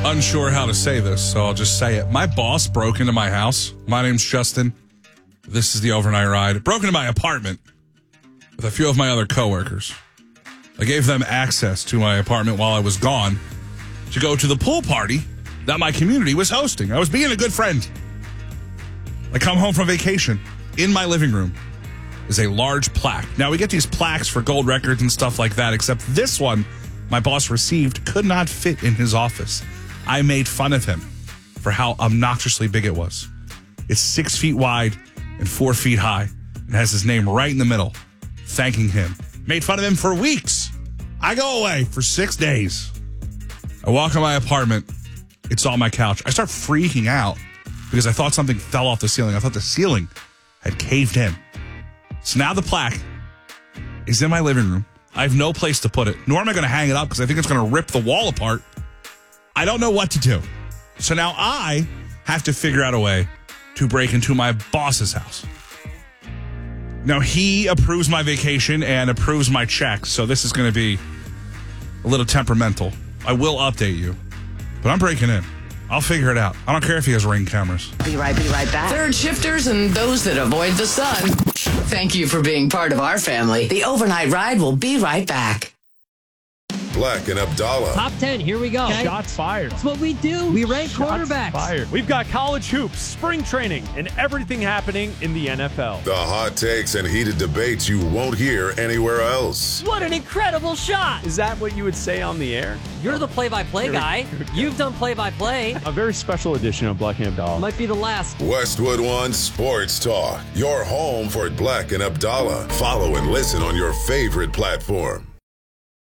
unsure how to say this, so I'll just say it. My boss broke into my house. My name's Justin. This is the overnight ride. Broke into my apartment with a few of my other coworkers. I gave them access to my apartment while I was gone to go to the pool party that my community was hosting. I was being a good friend. I come home from vacation. In my living room is a large plaque. Now, we get these plaques for gold records and stuff like that, except this one my boss received could not fit in his office. I made fun of him for how obnoxiously big it was. It's 6 feet wide and 4 feet high and has his name right in the middle, thanking him. Made fun of him for weeks. I go away for 6 days. I walk in my apartment. It's on my couch. I start freaking out because I thought something fell off the ceiling. I thought the ceiling had caved in. So now the plaque is in my living room. I have no place to put it, nor am I going to hang it up because I think it's going to rip the wall apart. I don't know what to do. So now I have to figure out a way to break into my boss's house. Now, he approves my vacation and approves my check, so this is going to be a little temperamental. I will update you, but I'm breaking in. I'll figure it out. I don't care if he has Ring cameras. Be right back. Third shifters and those that avoid the sun. Thank you for being part of our family. The overnight ride will be right back. Black and Abdallah. Top 10, here we go. Okay. Shots fired. That's what we do. We rank quarterbacks. Fired. We've got college hoops, spring training, and everything happening in the NFL. The hot takes and heated debates you won't hear anywhere else. What an incredible shot. Is that what you would say on the air? You're the play-by-play guy. You've done play-by-play. A very special edition of Black and Abdallah. Might be the last. Westwood One Sports Talk. Your home for Black and Abdallah. Follow and listen on your favorite platform.